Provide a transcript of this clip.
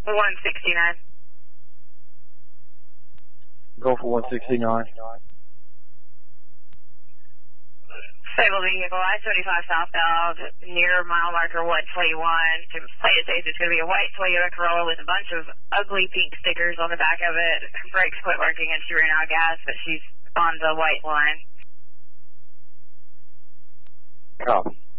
169. Go for 169. Stable vehicle, I-75 southbound, near mile marker 121. To play it safe, it's going to be a white Toyota Corolla with a bunch of ugly pink stickers on the back of it. Brakes quit working and she ran out of gas, but she's on the white line. Copy.